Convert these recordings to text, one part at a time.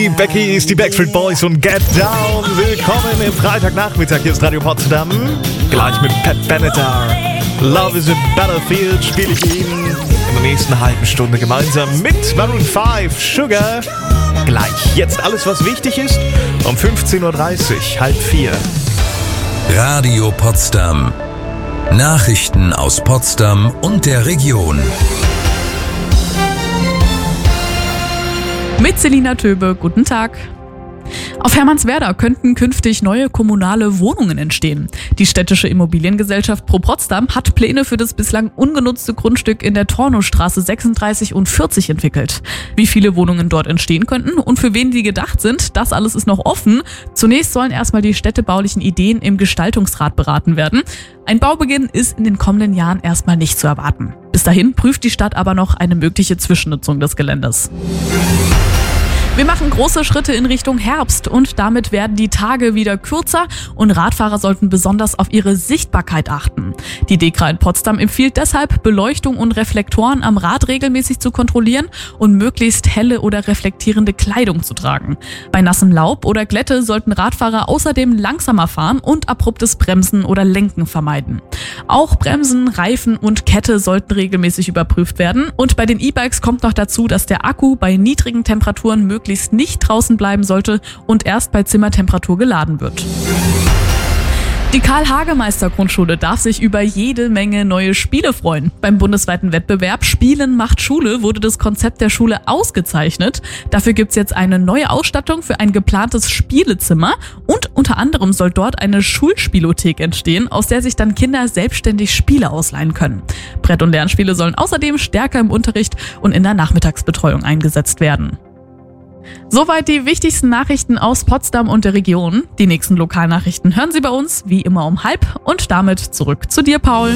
Die Beckies, die Backstreet Boys und Get Down. Willkommen im Freitagnachmittag. Hier ist Radio Potsdam. Gleich mit Pat Benatar. Love is a Battlefield spiele ich Ihnen in der nächsten halben Stunde gemeinsam mit Maroon 5, Sugar. Gleich. Jetzt alles, was wichtig ist. Um 15.30 Uhr, 3:30. Radio Potsdam. Nachrichten aus Potsdam und der Region. Mit Selina Töbe, guten Tag. Auf Hermannswerda könnten künftig neue kommunale Wohnungen entstehen. Die städtische Immobiliengesellschaft Pro Potsdam hat Pläne für das bislang ungenutzte Grundstück in der Tornowstraße 36 und 40 entwickelt. Wie viele Wohnungen dort entstehen könnten und für wen die gedacht sind, das alles ist noch offen. Zunächst sollen erstmal die städtebaulichen Ideen im Gestaltungsrat beraten werden. Ein Baubeginn ist in den kommenden Jahren erstmal nicht zu erwarten. Bis dahin prüft die Stadt aber noch eine mögliche Zwischennutzung des Geländes. Wir machen große Schritte in Richtung Herbst und damit werden die Tage wieder kürzer und Radfahrer sollten besonders auf ihre Sichtbarkeit achten. Die DEKRA in Potsdam empfiehlt deshalb, Beleuchtung und Reflektoren am Rad regelmäßig zu kontrollieren und möglichst helle oder reflektierende Kleidung zu tragen. Bei nassem Laub oder Glätte sollten Radfahrer außerdem langsamer fahren und abruptes Bremsen oder Lenken vermeiden. Auch Bremsen, Reifen und Kette sollten regelmäßig überprüft werden und bei den E-Bikes kommt noch dazu, dass der Akku bei niedrigen Temperaturen möglichst nicht draußen bleiben sollte und erst bei Zimmertemperatur geladen wird. Die Karl-Hagemeister-Grundschule darf sich über jede Menge neue Spiele freuen. Beim bundesweiten Wettbewerb Spielen macht Schule wurde das Konzept der Schule ausgezeichnet. Dafür gibt's jetzt eine neue Ausstattung für ein geplantes Spielezimmer und unter anderem soll dort eine Schulspielothek entstehen, aus der sich dann Kinder selbstständig Spiele ausleihen können. Brett- und Lernspiele sollen außerdem stärker im Unterricht und in der Nachmittagsbetreuung eingesetzt werden. Soweit die wichtigsten Nachrichten aus Potsdam und der Region. Die nächsten Lokalnachrichten hören Sie bei uns, wie immer um 12:30 und damit zurück zu dir, Paul.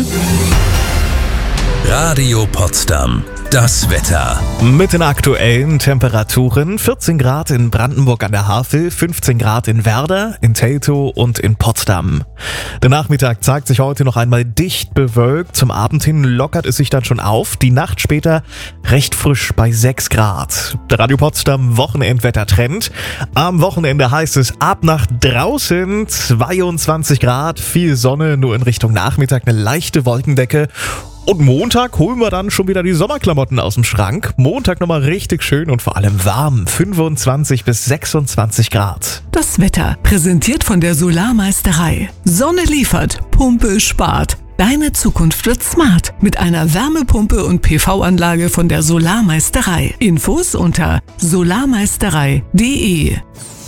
Radio Potsdam. Das Wetter. Mit den aktuellen Temperaturen: 14 Grad in Brandenburg an der Havel, 15 Grad in Werder, in Teltow und in Potsdam. Der Nachmittag zeigt sich heute noch einmal dicht bewölkt. Zum Abend hin lockert es sich dann schon auf. Die Nacht später recht frisch bei 6 Grad. Der Radio Potsdam Wochenendwettertrend. Am Wochenende heißt es ab nach draußen 22 Grad, viel Sonne, nur in Richtung Nachmittag eine leichte Wolkendecke. Und Montag holen wir dann schon wieder die Sommerklamotten aus dem Schrank. Montag nochmal richtig schön und vor allem warm. 25 bis 26 Grad. Das Wetter präsentiert von der Solarmeisterei. Sonne liefert, Pumpe spart. Deine Zukunft wird smart mit einer Wärmepumpe und PV-Anlage von der Solarmeisterei. Infos unter solarmeisterei.de.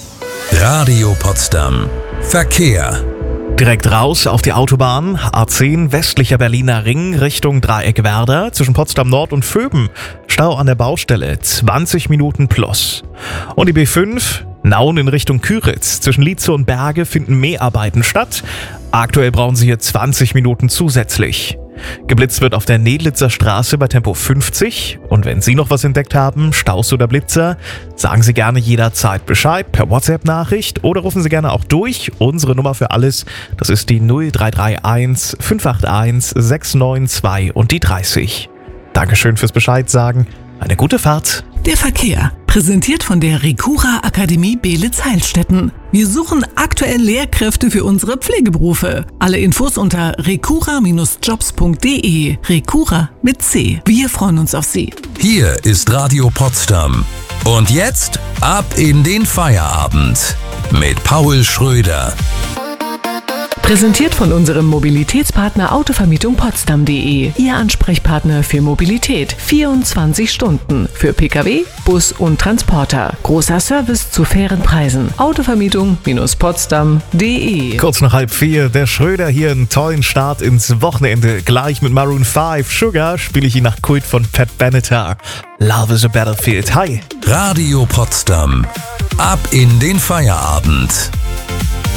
Radio Potsdam. Verkehr. Direkt raus auf die Autobahn, A10 westlicher Berliner Ring Richtung Dreieck Werder, zwischen Potsdam Nord und Vöben. Stau an der Baustelle, 20 Minuten plus. Und die B5, Nauen in Richtung Küritz, zwischen Lietze und Berge finden Mäharbeiten statt. Aktuell brauchen Sie hier 20 Minuten zusätzlich. Geblitzt wird auf der Nedlitzer Straße bei Tempo 50. Und wenn Sie noch was entdeckt haben, Staus oder Blitzer, sagen Sie gerne jederzeit Bescheid per WhatsApp-Nachricht oder rufen Sie gerne auch durch. Unsere Nummer für alles, das ist die 0331 581 692 und die 30. Dankeschön fürs Bescheid sagen. Eine gute Fahrt. Der Verkehr, präsentiert von der Recura Akademie Beelitz-Heilstätten. Wir suchen aktuell Lehrkräfte für unsere Pflegeberufe. Alle Infos unter recura-jobs.de. Recura mit C. Wir freuen uns auf Sie. Hier ist Radio Potsdam. Und jetzt ab in den Feierabend mit Paul Schröder. Präsentiert von unserem Mobilitätspartner Autovermietung Potsdam.de. Ihr Ansprechpartner für Mobilität. 24 Stunden. Für Pkw, Bus und Transporter. Großer Service zu fairen Preisen. Autovermietung-potsdam.de. Kurz nach 3:30, der Schröder hier, einen tollen Start ins Wochenende. Gleich mit Maroon 5, Sugar, spiele ich ihn nach Kult von Pat Benatar. Love is a Battlefield. Hi. Radio Potsdam. Ab in den Feierabend.